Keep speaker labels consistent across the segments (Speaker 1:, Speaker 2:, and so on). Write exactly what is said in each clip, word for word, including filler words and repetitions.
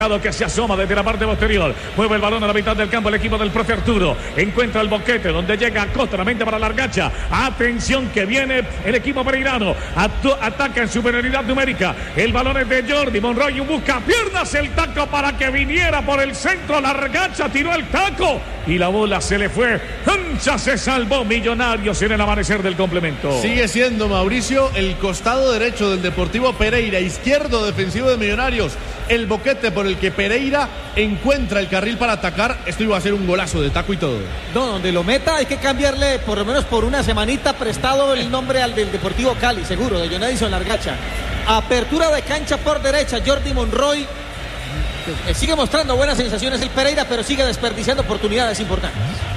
Speaker 1: Que se asoma desde la parte posterior, mueve el balón a la mitad del campo el equipo del profe Arturo, encuentra el boquete donde llega Acosta, la mente para la Largacha, atención que viene el equipo pereirano, ataca en superioridad numérica, el balón es de Jordi Monroy, busca piernas, el taco para que viniera por el centro, Largacha tiró el taco y la bola se le fue, Ancha se salvó Millonarios en el amanecer del complemento.
Speaker 2: Sigue siendo, Mauricio, el costado derecho del Deportivo Pereira, izquierdo defensivo de Millonarios, el boquete por el que Pereira encuentra el carril para atacar. Esto iba a ser un golazo de taco y todo.
Speaker 3: No, donde lo meta hay que cambiarle por lo menos por una semanita prestado el nombre al del Deportivo Cali, seguro, de John Edison Largacha. Apertura de cancha por derecha, Jordi Monroy. Eh, sigue mostrando buenas sensaciones el Pereira, pero sigue desperdiciando oportunidades importantes.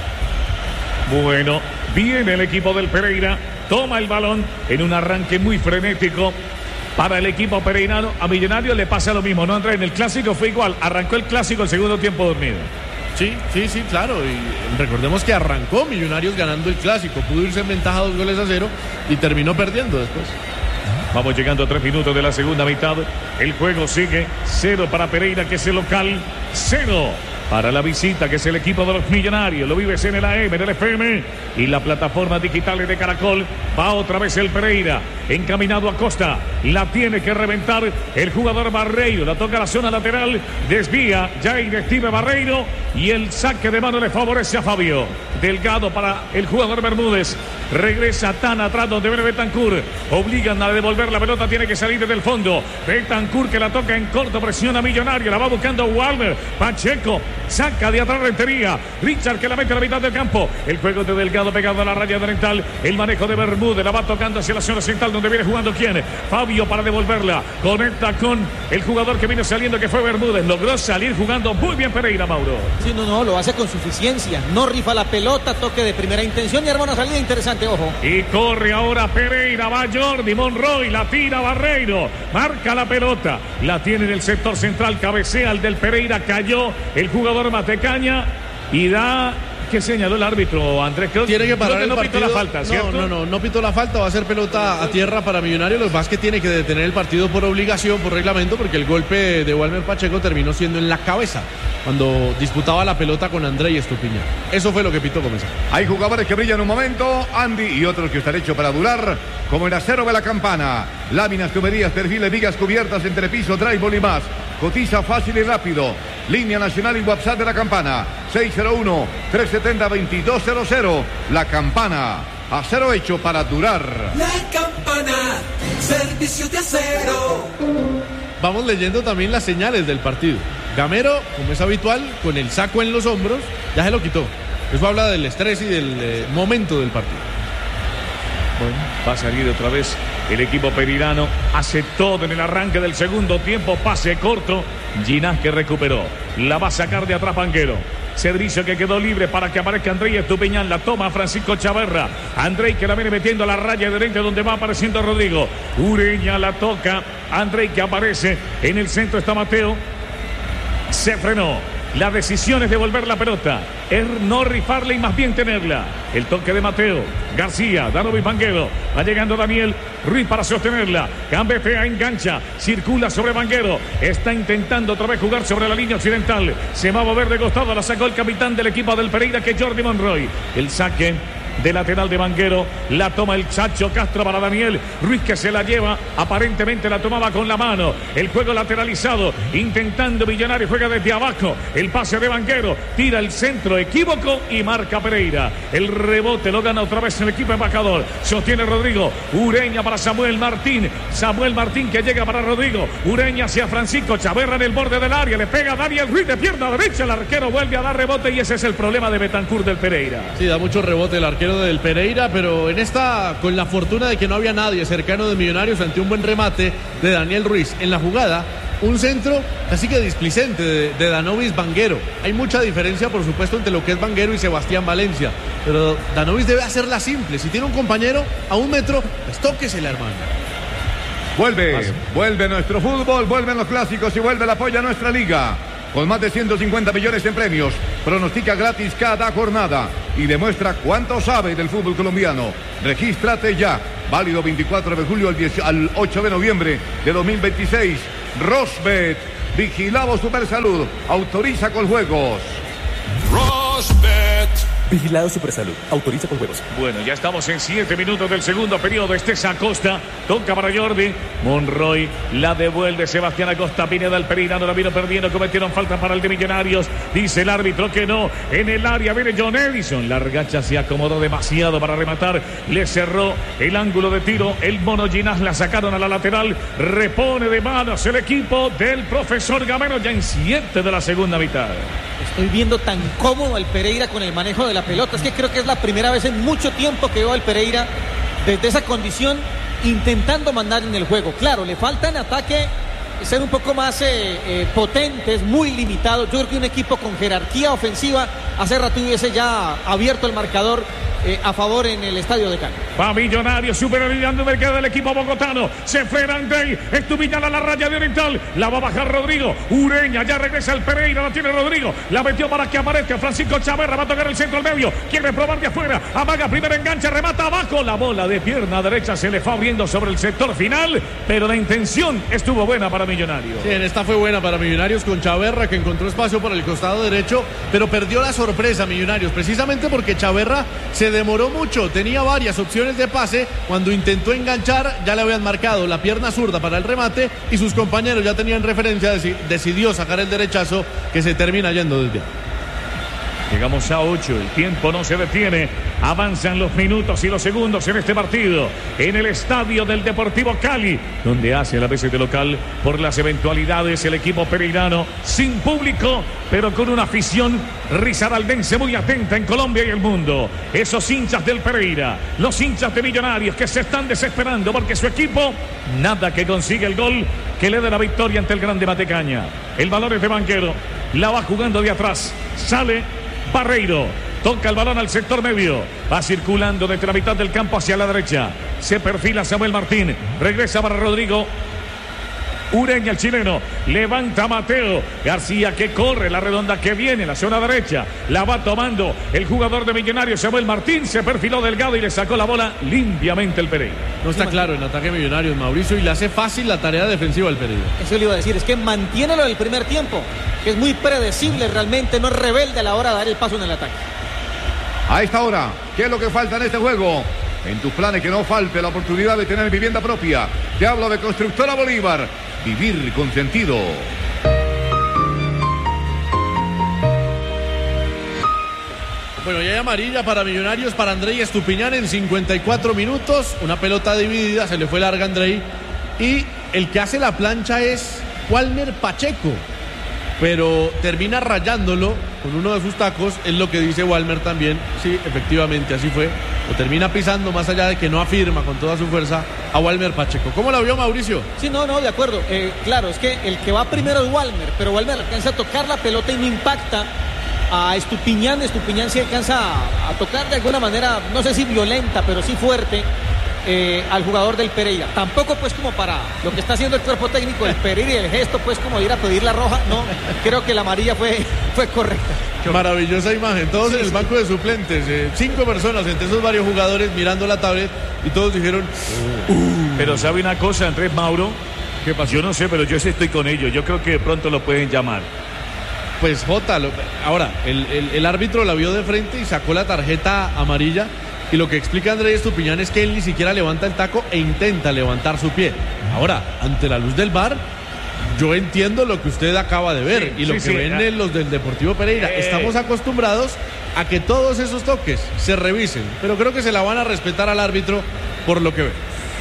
Speaker 1: Bueno, viene el equipo del Pereira, toma el balón en un arranque muy frenético. Para el equipo pereirano, a Millonarios le pasa lo mismo, ¿no, Andrés? En el Clásico fue igual, arrancó el Clásico el segundo tiempo dormido.
Speaker 2: Sí, sí, sí, claro, y recordemos que arrancó Millonarios ganando el Clásico, pudo irse en ventaja dos goles a cero y terminó perdiendo después.
Speaker 1: Vamos llegando a tres minutos de la segunda mitad, el juego sigue, cero para Pereira que es el local, cero para la visita que es el equipo de los Millonarios. Lo vives en el A M, en el F M y la plataforma digitales de Caracol. Va otra vez el Pereira, encaminado a Costa, la tiene que reventar el jugador Barreiro, la toca a la zona lateral, desvía Jair Steve Barreiro y el saque de mano le favorece a Fabio Delgado para el jugador Bermúdez. Regresa tan atrás donde viene Betancur, obligan a devolver la pelota, tiene que salir desde el fondo. Betancur que la toca en corto, presiona a Millonario, la va buscando Walmer, Pacheco saca de atrás Rentería, Richard que la mete a la mitad del campo, el juego de Delgado pegado a la raya oriental, el manejo de Bermúdez, la va tocando hacia la zona central donde viene jugando quién, Fabio para devolverla, conecta con el jugador que viene saliendo que fue Bermúdez, logró salir jugando muy bien Pereira, Mauro.
Speaker 3: Sí, no, no, lo hace con suficiencia, no rifa la pelota, toque de primera intención y arma una salida interesante, ojo.
Speaker 1: Y corre ahora Pereira, va Jordi Monroy, la tira Barreiro, marca la pelota, la tiene en el sector central, cabecea el del Pereira, cayó el jugador Matecaña y da... ¿Qué señaló el árbitro, Andrés? Creo,
Speaker 2: tiene que parar
Speaker 1: creo que
Speaker 2: el
Speaker 1: no
Speaker 2: partido.
Speaker 1: pitó la falta, ¿cierto?
Speaker 2: No, no, no, no pitó la falta, va a ser pelota a tierra para Millonarios. Lo que pasa es que tiene que detener el partido por obligación, por reglamento, porque el golpe de Walmer Pacheco terminó siendo en la cabeza cuando disputaba la pelota con André Estupiñán. Eso fue lo que pitó Gómez.
Speaker 4: Hay jugadores que brillan un momento, Andy, y otros que están hechos para durar, como el acero de la campana. Láminas, tuberías, perfiles, vigas cubiertas, entrepiso, drywall y más. Cotiza fácil y rápido. Línea nacional y WhatsApp de la campana. seis cero uno, tres siete cero, dos dos cero cero. La Campana. Acero hecho para durar.
Speaker 5: La Campana. Servicio de acero.
Speaker 2: Vamos leyendo también las señales del partido. Gamero, como es habitual, con el saco en los hombros, ya se lo quitó. Eso habla del estrés y del eh, momento del partido.
Speaker 1: Bueno, va a salir otra vez el equipo pereirano. Hace todo en el arranque del segundo tiempo. Pase corto. Ginás que recuperó. La va a sacar de atrás Vanguero. Cedricio que quedó libre para que aparezca André Estupiñán. La toma Francisco Chaverra. André que la viene metiendo a la raya derecha donde va apareciendo Rodrigo. Ureña la toca. André que aparece. En el centro está Mateo. Se frenó. La decisión es devolver la pelota, es no rifarla y más bien tenerla. El toque de Mateo, García, Danovis Vanguero, va llegando Daniel Ruiz para sostenerla. Gambefea, engancha, circula sobre Vanguero, está intentando otra vez jugar sobre la línea occidental. Se va a mover de costado, la sacó el capitán del equipo del Pereira que es Jordi Monroy. El saque de lateral de Vanguero, la toma el Chacho Castro para Daniel Ruiz que se la lleva, aparentemente la tomaba con la mano, el juego lateralizado, intentando Millonario, juega desde abajo, el pase de Vanguero, tira el centro, equívoco y marca Pereira, el rebote lo gana otra vez el equipo embajador, sostiene Rodrigo, Ureña para Samuel Martín, Samuel Martín que llega para Rodrigo, Ureña hacia Francisco Chaverra en el borde del área, le pega Daniel Ruiz de pierna derecha, el arquero vuelve a dar rebote y ese es el problema de Betancur del Pereira.
Speaker 2: Sí, da mucho rebote el arquero del Pereira, pero en esta, con la fortuna de que no había nadie cercano de Millonarios ante un buen remate de Daniel Ruiz en la jugada, un centro casi que displicente de, de Danovis Vanguero. Hay mucha diferencia, por supuesto, entre lo que es Vanguero y Sebastián Valencia, pero Danovis debe hacerla simple. Si tiene un compañero a un metro, pues tóquesela, hermano.
Speaker 4: Vuelve, vuelve nuestro fútbol, vuelven los clásicos y vuelve el apoyo a nuestra liga. Con más de ciento cincuenta millones en premios, pronostica gratis cada jornada y demuestra cuánto sabe del fútbol colombiano. Regístrate ya, válido veinticuatro de julio al, diez, al ocho de noviembre de dos mil veintiséis. Rosbet, Vigilado Supersalud. Autoriza con juegos.
Speaker 6: Rosbet. Vigilado Supersalud. Autoriza con juegos.
Speaker 1: Bueno, ya estamos en siete minutos del segundo periodo. Este es Acosta. Toca para Jordi. Monroy la devuelve. Sebastián Acosta. Pineda el Pereirano la vino perdiendo. Cometieron falta para el de Millonarios. Dice el árbitro que no. En el área viene John Edison. La Largacha se acomodó demasiado para rematar. Le cerró el ángulo de tiro. El mono Ginás la sacaron a la lateral. Repone de manos el equipo del profesor Gamero ya en siete de la segunda mitad.
Speaker 3: Estoy viendo tan cómodo el Pereira con el manejo de la pelota. Es que creo que es la primera vez en mucho tiempo que veo al Pereira desde esa condición intentando mandar en el juego. Claro, le falta en ataque ser un poco más eh, eh, potentes, muy limitados. Yo creo que un equipo con jerarquía ofensiva hace rato hubiese ya abierto el marcador eh, a favor en el estadio de Cali.
Speaker 1: Va Millonarios, superioridad numérica del equipo bogotano. Se frena Andrei, Estupiñán a la raya de Oriental. La va a bajar Rodrigo. Ureña, ya regresa el Pereira, la tiene Rodrigo. La metió para que aparezca Francisco Chaverra. Va a tocar el centro al medio. Quiere probar de afuera. Amaga, primera engancha, remata abajo. La bola de pierna derecha se le fue abriendo sobre el sector final. Pero la intención estuvo buena para Millonarios.
Speaker 2: Sí, en esta fue buena para Millonarios con Chaverra, que encontró espacio por el costado derecho, pero perdió la sorpresa Millonarios, precisamente porque Chaverra se demoró mucho, tenía varias opciones de pase. Cuando intentó enganchar ya le habían marcado la pierna zurda para el remate y sus compañeros ya tenían referencia, decidió sacar el derechazo que se termina yendo desde ahí.
Speaker 1: Llegamos a ocho, el tiempo no se detiene, avanzan los minutos y los segundos en este partido, en el estadio del Deportivo Cali, donde hace la veces de local por las eventualidades el equipo pereirano, sin público, pero con una afición risaraldense muy atenta en Colombia y el mundo. Esos hinchas del Pereira, los hinchas de Millonarios que se están desesperando porque su equipo, nada que consigue el gol que le dé la victoria ante el grande Matecaña. El balón es de Banquero, la va jugando de atrás, sale Barreiro, toca el balón al sector medio, va circulando desde la mitad del campo hacia la derecha, se perfila Samuel Martín, regresa para Rodrigo Ureña, el chileno, levanta Mateo García que corre, la redonda que viene, la zona derecha, la va tomando el jugador de Millonarios Samuel Martín, se perfiló delgado y le sacó la bola limpiamente el Pereira.
Speaker 2: No está claro en ataque Millonarios, Mauricio, y le hace fácil la tarea defensiva al Pereira.
Speaker 3: Eso le iba a decir, es que mantiene lo del primer tiempo, que es muy predecible realmente, no es rebelde a la hora de dar el paso en el ataque.
Speaker 4: A esta hora, ¿qué es lo que falta en este juego? En tus planes que no falte la oportunidad de tener vivienda propia. Te hablo de Constructora Bolívar. Vivir con sentido.
Speaker 2: Bueno, ya hay amarilla para Millonarios, para Andrei Estupiñán en cincuenta y cuatro minutos. Una pelota dividida, se le fue larga a Andrei. Y el que hace la plancha es Walmer Pacheco, pero termina rayándolo con uno de sus tacos, es lo que dice Walmer también. Sí, efectivamente, así fue. Lo termina pisando, más allá de que no afirma con toda su fuerza a Walmer Pacheco. ¿Cómo la vio, Mauricio?
Speaker 3: Sí, no, no, de acuerdo. Eh, claro, es que el que va primero es Walmer, pero Walmer alcanza a tocar la pelota y no impacta a Estupiñán. Estupiñán sí alcanza a, a tocar de alguna manera, no sé si violenta, pero sí fuerte, eh, al jugador del Pereira. Tampoco pues como para lo que está haciendo el cuerpo técnico del Pereira y el gesto pues como ir a pedir la roja. No, creo que la amarilla fue, fue correcta.
Speaker 2: Qué maravillosa imagen, todos sí, en el banco sí. de suplentes, eh, cinco personas entre esos varios jugadores mirando la tablet y todos dijeron
Speaker 1: uh. Pero sabe una cosa, Andrés Mauro, ¿qué pasó? Yo no sé, pero yo sí estoy con ellos, yo creo que de pronto lo pueden llamar.
Speaker 2: Pues Jota, lo, ahora el, el, el árbitro la vio de frente y sacó la tarjeta amarilla, y lo que explica Andrés Estupiñán es que él ni siquiera levanta el taco e intenta levantar su pie. Ahora, ante la luz del V A R, yo entiendo lo que usted acaba de ver, sí, y lo sí, que sí, ven ah. los del Deportivo Pereira. Eh. Estamos acostumbrados a que todos esos toques se revisen, pero creo que se la van a respetar al árbitro por lo que ve.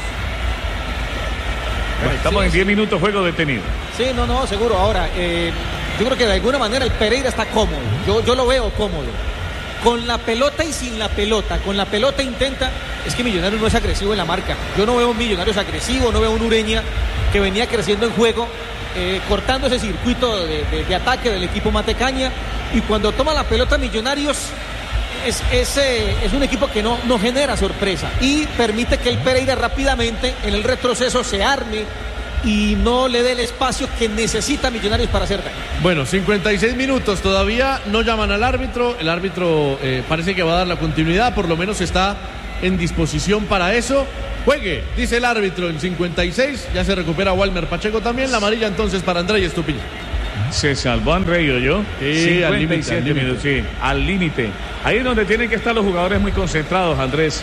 Speaker 1: Bueno, estamos sí, en diez sí. minutos, juego detenido.
Speaker 3: Sí, no, no, seguro. Ahora, eh, yo creo que de alguna manera el Pereira está cómodo. Yo, yo lo veo cómodo. Con la pelota y sin la pelota. Con la pelota intenta. Es que Millonarios no es agresivo en la marca. Yo no veo un Millonarios agresivo, no veo un Ureña que venía creciendo en juego, eh, cortando ese circuito de, de, de ataque del equipo Matecaña. Y cuando toma la pelota Millonarios, es, es, eh, es un equipo que no, no genera sorpresa y permite que el Pereira rápidamente en el retroceso se arme y no le dé el espacio que necesita Millonarios para hacer daño.
Speaker 2: Bueno, cincuenta y seis minutos, todavía no llaman al árbitro, el árbitro eh, parece que va a dar la continuidad, por lo menos está en disposición para eso. Juegue, dice el árbitro en cincuenta y seis, ya se recupera Walmer Pacheco también, la amarilla entonces para Andrei Estupiñán.
Speaker 1: Se salvó Andrei, ¿oyó?
Speaker 2: Sí, al límite,
Speaker 1: cincuenta y siete
Speaker 2: al límite.
Speaker 1: minutos, sí, al límite. Ahí es donde tienen que estar los jugadores muy concentrados, Andrés.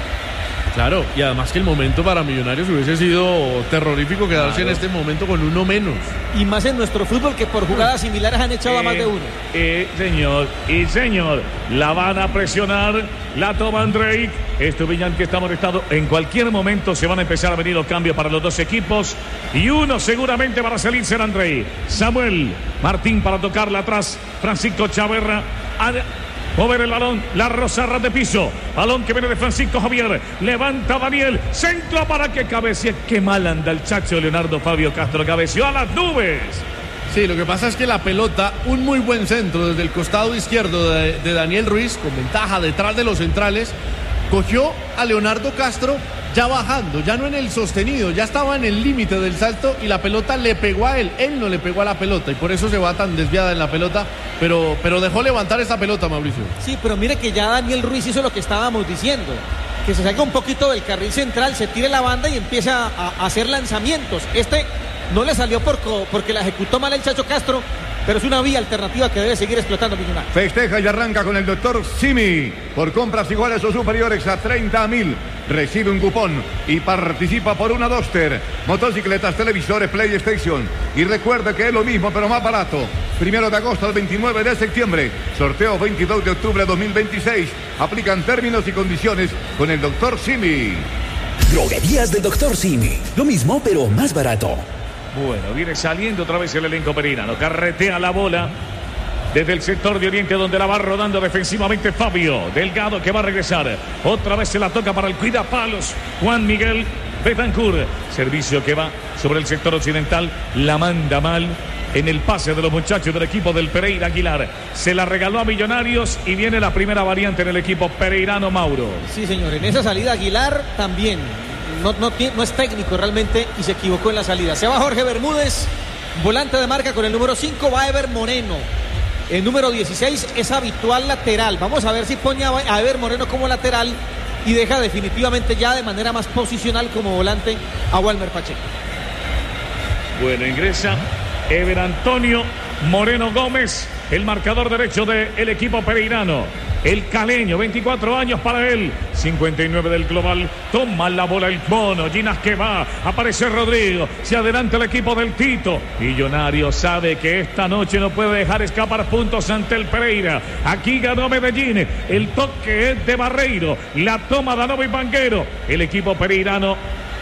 Speaker 2: Claro, y además que el momento para Millonarios hubiese sido terrorífico quedarse
Speaker 1: Claro.
Speaker 2: en este momento con uno menos.
Speaker 3: Y más en nuestro fútbol que por jugadas similares han echado a más de uno.
Speaker 1: Eh, señor, y señor, la van a presionar, la toma Andrei. Estupiñán que está molestado. En cualquier momento se van a empezar a venir los cambios para los dos equipos. Y uno seguramente para salir será Andrei. Samuel Martín para tocarla atrás. Francisco Chaverra. A mover el balón, la rozarra de piso. Balón que viene de Francisco Javier. Levanta Daniel. Centro para que cabecee. Qué mal anda el chacho Leonardo Fabio Castro. Cabeció a las nubes.
Speaker 2: Sí, lo que pasa es que la pelota, un muy buen centro desde el costado izquierdo de, de Daniel Ruiz, con ventaja detrás de los centrales, cogió a Leonardo Castro ya bajando, ya no en el sostenido, ya estaba en el límite del salto y la pelota le pegó a él, él no le pegó a la pelota y por eso se va tan desviada en la pelota, pero, pero dejó levantar esa pelota, Mauricio.
Speaker 3: Sí, pero mire que ya Daniel Ruiz hizo lo que estábamos diciendo. Que se salga un poquito del carril central, se tire la banda y empieza a, a hacer lanzamientos. Este no le salió por, porque la ejecutó mal el Chacho Castro, pero es una vía alternativa que debe seguir explotando Millonarios.
Speaker 4: Festeja y arranca con el doctor Simi. Por compras iguales o superiores a treinta mil, recibe un cupón y participa por una Duster, motocicletas, televisores, PlayStation. Y recuerde que es lo mismo, pero más barato. Primero de agosto al veintinueve de septiembre. Sorteo veintidós de octubre de dos mil veintiséis. Aplican términos y condiciones con el doctor Simi.
Speaker 7: Droguerías del doctor Simi. Lo mismo, pero más barato.
Speaker 1: Bueno, viene saliendo otra vez el elenco pereirano. Carretea la bola desde el sector de Oriente, donde la va rodando defensivamente Fabio Delgado, que va a regresar. Otra vez se la toca para el cuidapalos Juan Miguel Betancourt. Servicio que va sobre el sector occidental. La manda mal en el pase de los muchachos del equipo del Pereira Aguilar. Se la regaló a Millonarios y viene la primera variante en el equipo pereirano, Mauro.
Speaker 3: Sí, señor. En esa salida Aguilar también. No, no, no es técnico realmente y se equivocó en la salida. Se va Jorge Bermúdez, volante de marca con el número cinco, va Ever Moreno. El número dieciséis es habitual lateral. Vamos a ver si pone a Ever Moreno como lateral y deja definitivamente ya de manera más posicional como volante a Walmer Pacheco.
Speaker 1: Bueno, ingresa Ever Antonio Moreno Gómez, el marcador derecho del equipo pereirano. El caleño, veinticuatro años para él, cincuenta y nueve del global. Toma la bola el mono, Ginás que va, aparece Rodrigo, se adelanta el equipo del Tito. Millonario sabe que esta noche no puede dejar escapar puntos ante el Pereira. Aquí ganó Medellín, el toque es de Barreiro, la toma Danovi Banguero. El equipo pereirano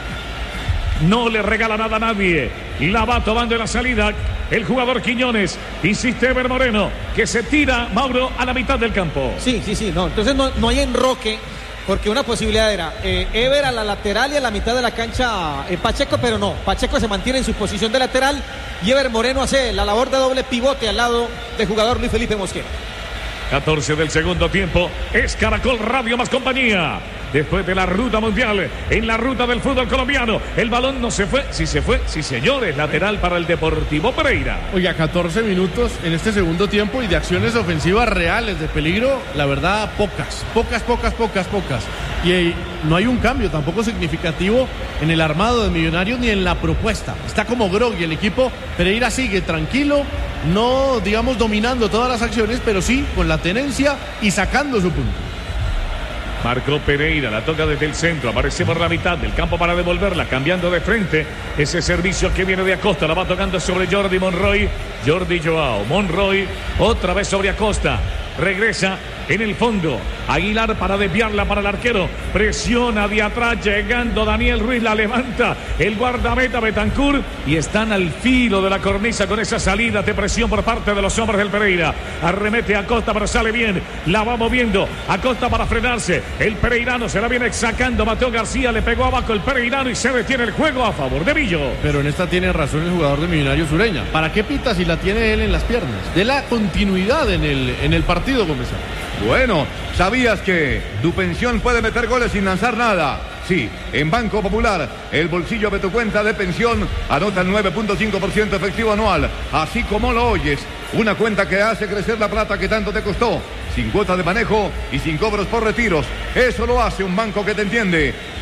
Speaker 1: no le regala nada a nadie. La va tomando en la salida el jugador Quiñones. Insiste Ever Moreno, que se tira, Mauro, a la mitad del campo.
Speaker 3: Sí, sí, sí, no. Entonces no, no hay enroque, porque una posibilidad era eh, Ever a la lateral y a la mitad de la cancha eh, Pacheco, pero no. Pacheco se mantiene en su posición de lateral y Ever Moreno hace la labor de doble pivote al lado del jugador Luis Felipe Mosquera.
Speaker 1: catorce del segundo tiempo. Es Caracol Radio más compañía. Después de la ruta mundial, en la ruta del fútbol colombiano, el balón no se fue. Sí se fue, sí señores, lateral para el Deportivo Pereira.
Speaker 2: Oiga, catorce minutos en este segundo tiempo y de acciones ofensivas reales de peligro, la verdad, pocas, pocas, pocas, pocas, pocas. Y eh, no hay un cambio tampoco significativo en el armado de Millonarios ni en la propuesta. Está como groggy el equipo. Pereira sigue tranquilo, no, digamos, dominando todas las acciones, pero sí con la tenencia y sacando su punto.
Speaker 1: Marcó Pereira, la toca desde el centro, aparece por la mitad del campo para devolverla, cambiando de frente. Ese servicio que viene de Acosta, la va tocando sobre Jordi Monroy. Jordi Joao, Monroy, otra vez sobre Acosta. Regresa en el fondo. Aguilar para desviarla para el arquero. Presiona de atrás, llegando Daniel Ruiz, la levanta el guardameta Betancourt y están al filo de la cornisa con esa salida de presión por parte de los hombres del Pereira. Arremete a Costa, pero sale bien. La va moviendo a Costa para frenarse. El pereirano se la viene sacando. Mateo García le pegó abajo el pereirano y se detiene el juego a favor de Villo.
Speaker 2: Pero en esta tiene razón el jugador de Millonarios Ureña. ¿Para qué pita si la tiene él en las piernas? De la continuidad en el, en el partido, comenzar.
Speaker 4: Bueno, ¿sabías que tu pensión puede meter goles sin lanzar nada? Sí, en Banco Popular, el bolsillo de tu cuenta de pensión anota el nueve punto cinco por ciento efectivo anual, así como lo oyes. Una cuenta que hace crecer la plata que tanto te costó, sin cuota de manejo y sin cobros por retiros. Eso lo hace un banco que te entiende.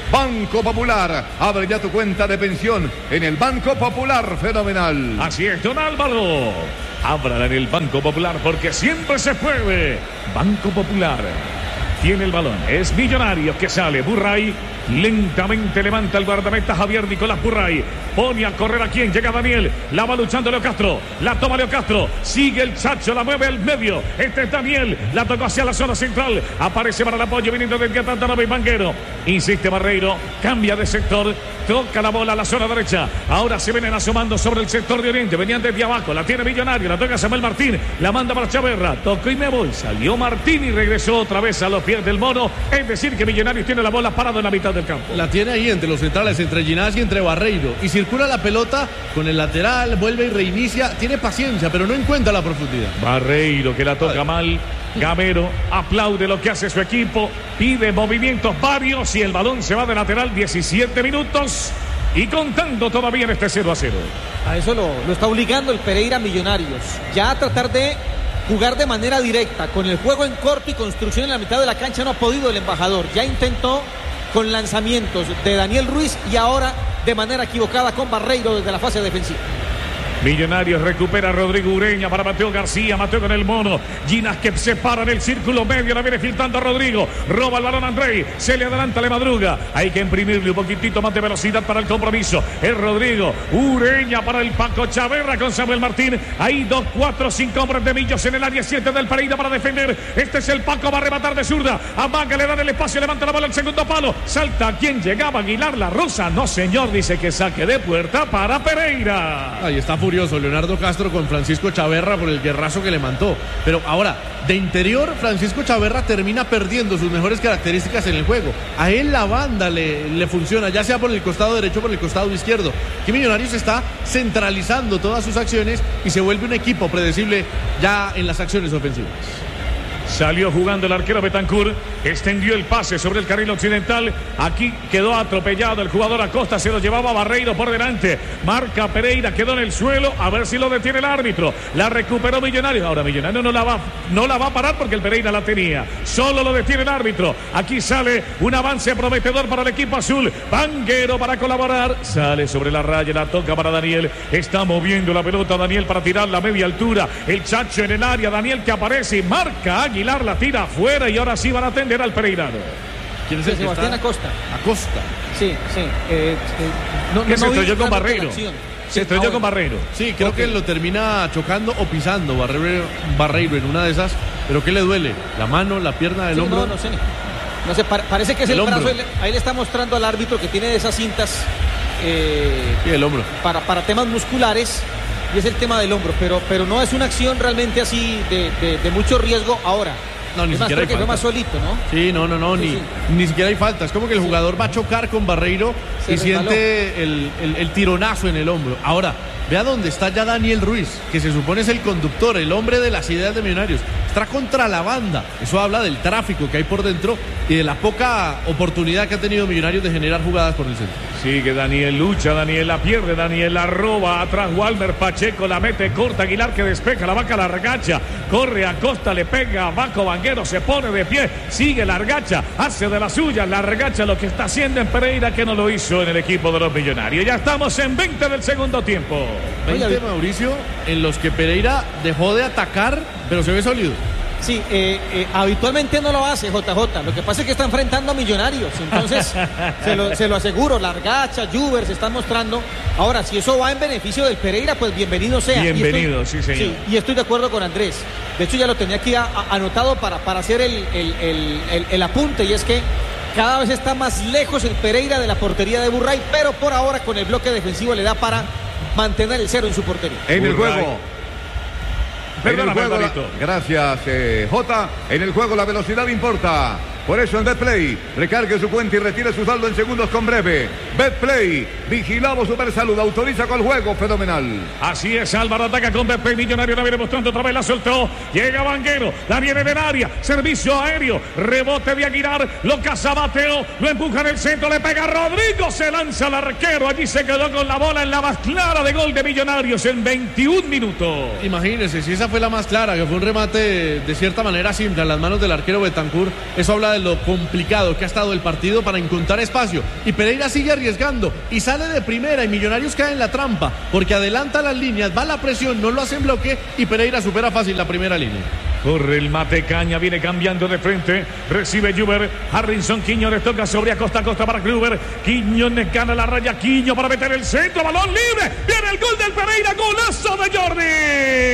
Speaker 4: Banco Popular. Abre ya tu cuenta de pensión en el Banco Popular. Fenomenal.
Speaker 1: Así es, don Álvaro. Ábrala en el Banco Popular porque siempre se puede. Banco Popular. Tiene el balón. Es Millonarios que sale. Burray lentamente levanta el guardameta Javier Nicolás Burray. Pone a correr a quien llega Daniel. La va luchando Leo Castro. La toma Leo Castro. Sigue el Chacho. La mueve al medio. Este es Daniel. La tocó hacia la zona central. Aparece para el apoyo viniendo del Guatantanabe Vanguero. Insiste Barreiro. Cambia de sector. Toca la bola a la zona derecha. Ahora se vienen asomando sobre el sector de Oriente. Venían desde abajo. La tiene Millonario. La toca Samuel Martín. La manda para Chaverra. Tocó y me voy. Salió Martín y regresó otra vez a los pies del mono. Es decir que Millonarios tiene la bola parado en la mitad del campo.
Speaker 2: La tiene ahí entre los centrales, entre Ginás y entre Barreiro. Y circula la pelota con el lateral. Vuelve y reinicia. Tiene paciencia, pero no encuentra la profundidad.
Speaker 1: Barreiro que la toca mal. Gamero aplaude lo que hace su equipo, pide movimientos varios y el balón se va de lateral. Diecisiete minutos y contando todavía en este cero a cero.
Speaker 3: A eso lo, lo está obligando el Pereira Millonarios, ya a tratar de jugar de manera directa, con el juego en corto y construcción en la mitad de la cancha. No ha podido el embajador, ya intentó con lanzamientos de Daniel Ruiz y ahora de manera equivocada con Barreiro desde la fase defensiva.
Speaker 1: Millonarios recupera a Rodrigo Ureña para Mateo García. Mateo con el mono. Ginás que se para en el círculo medio. La viene filtrando a Rodrigo. Roba el balón a Andrei. Se le adelanta, le madruga. Hay que imprimirle un poquitito más de velocidad para el compromiso. Es Rodrigo. Ureña para el Paco Chaverra con Samuel Martín. Hay dos, cuatro, cinco hombres de Millos en el área siete del Pereira para defender. Este es el Paco. Va a rematar de zurda. Amaga, le dan el espacio. Levanta la bola al segundo palo. Salta quien llegaba. Aguilar La Rosa. No, señor. Dice que saque de puerta para Pereira.
Speaker 2: Ahí está furioso Leonardo Castro con Francisco Chaverra por el guerrazo que le mandó. Pero ahora, de interior, Francisco Chaverra termina perdiendo sus mejores características en el juego. A él la banda le, le funciona, ya sea por el costado derecho o por el costado izquierdo. Que Millonarios está centralizando todas sus acciones y se vuelve un equipo predecible ya en las acciones ofensivas.
Speaker 1: Salió jugando el arquero Betancur, extendió el pase sobre el carril occidental. Aquí quedó atropellado el jugador Acosta, se lo llevaba Barreiro por delante. Marca Pereira, quedó en el suelo, a ver si lo detiene el árbitro. La recuperó Millonarios. Ahora Millonarios no la va, no la va a parar porque el Pereira la tenía. Solo lo detiene el árbitro. Aquí sale un avance prometedor para el equipo azul. Vanguero para colaborar. Sale sobre la raya, la toca para Daniel. Está moviendo la pelota Daniel para tirar la media altura. El Chacho en el área, Daniel que aparece y marca Aguilar. La tira afuera y ahora sí van a atender al Pereirano.
Speaker 2: ¿Quién es el
Speaker 3: Sebastián
Speaker 2: que está?
Speaker 3: Acosta.
Speaker 2: Acosta.
Speaker 3: Sí, sí. Eh, eh, no,
Speaker 1: que
Speaker 3: no,
Speaker 1: se
Speaker 3: no
Speaker 1: estrelló
Speaker 3: vi
Speaker 1: con
Speaker 3: realmente
Speaker 1: Barreiro.
Speaker 3: la acción.
Speaker 1: Se
Speaker 3: Sí,
Speaker 1: estrelló
Speaker 3: ah,
Speaker 1: con
Speaker 3: bueno.
Speaker 1: Barreiro.
Speaker 2: Sí, creo
Speaker 3: Okay.
Speaker 2: que lo termina chocando o pisando Barreiro, Barreiro en una de esas. ¿Pero qué le duele? ¿La mano, la pierna, el
Speaker 3: Sí,
Speaker 2: hombro?
Speaker 3: no, no sé. No sé, pa- parece que es
Speaker 2: El
Speaker 3: el,
Speaker 2: hombro.
Speaker 3: brazo. Él- ahí le está mostrando al árbitro que tiene de esas cintas eh,
Speaker 2: Sí, el hombro.
Speaker 3: para, para temas musculares. Y es el tema del hombro. Pero, pero no es una acción realmente así de, de, de mucho riesgo ahora.
Speaker 2: No, ni
Speaker 3: es más,
Speaker 2: siquiera
Speaker 3: creo
Speaker 2: hay
Speaker 3: que fue
Speaker 2: falta.
Speaker 3: más solito, ¿no?
Speaker 2: Sí, no, no, no,
Speaker 3: Sí,
Speaker 2: ni,
Speaker 3: sí.
Speaker 2: ni siquiera hay falta. Es como que el jugador va a chocar con Barreiro
Speaker 3: Se
Speaker 2: y
Speaker 3: resbaló.
Speaker 2: siente el, el- el tironazo en el hombro. Ahora, vea dónde está ya Daniel Ruiz, que se supone es el conductor, el hombre de las ideas de Millonarios. Está contra la banda. Eso habla del tráfico que hay por dentro y de la poca oportunidad que ha tenido Millonarios de generar jugadas por el centro.
Speaker 1: Sigue Daniel, lucha Daniel, la pierde Daniel, la roba atrás Walmer Pacheco, la mete corta, Aguilar que despeja, la vaca la regacha, corre Acosta, le pega a Baco Vanguero, se pone de pie, sigue la regacha, hace de la suya, la regacha lo que está haciendo en Pereira que no lo hizo en el equipo de los Millonarios. Ya estamos en veinte del segundo tiempo.
Speaker 2: veinte, Mauricio, en los que Pereira dejó de atacar, pero se ve sólido.
Speaker 3: Sí, eh, eh, habitualmente no lo hace J J. Lo que pasa es que está enfrentando a Millonarios. Entonces, se, lo, se lo aseguro, Largacha, Juber se están mostrando. Ahora, si eso va en beneficio del Pereira, pues bienvenido sea.
Speaker 1: Bienvenido,
Speaker 3: y estoy,
Speaker 1: sí, señor.
Speaker 3: Sí, y estoy de acuerdo con Andrés. De hecho, ya lo tenía aquí a, a, anotado para, para hacer el, el, el, el, el apunte. Y es que cada vez está más lejos el Pereira de la portería de Burray. Pero por ahora, con el bloque defensivo, le da para mantener el cero en su portería.
Speaker 4: En el
Speaker 1: Burray.
Speaker 4: juego. En el
Speaker 1: Perdóname,
Speaker 4: juego, la-
Speaker 1: Alvarito.
Speaker 4: gracias, eh, Jota. En el juego la velocidad importa. Por eso en Betplay, recargue su cuenta y retire su saldo en segundos con Breve. Betplay, vigilado Supersalud, autoriza con el juego, fenomenal.
Speaker 1: Así es, Álvaro ataca con Pepe Millonario, la viene mostrando otra vez, la soltó, llega Vanguero, la viene del área, servicio aéreo, rebote de Aguilar, lo caza Mateo, lo empuja en el centro, le pega a Rodrigo, se lanza al arquero, allí se quedó con la bola en la más clara de gol de Millonarios en veintiún minutos.
Speaker 2: Imagínense, si esa fue la más clara, que fue un remate de cierta manera simple a las manos del arquero Betancur, eso habla cuenta de lo complicado que ha estado el partido para encontrar espacio. Y Pereira sigue arriesgando y sale de primera y Millonarios cae en la trampa porque adelanta las líneas, va la presión, no lo hace en bloque y Pereira supera fácil la primera línea.
Speaker 1: Corre el Matecaña, viene cambiando de frente, recibe Juber, Harrison Quiñones toca sobre Acosta, Acosta para Kluber, Quiñones gana la raya, Quiño para meter el centro, balón libre, viene el gol del Pereira, golazo de Jordi.